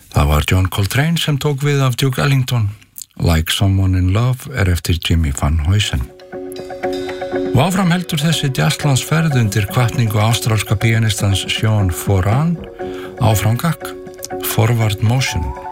Það var John Coltrane sem tók við af Duke Ellington. Like Someone in Love eftir Jimmy Van Heusen. Og áfram heldur þessi jazzlandsferð undir hvatningu ástralska pianistans Sean Foran áfram gakk, Forward Motion.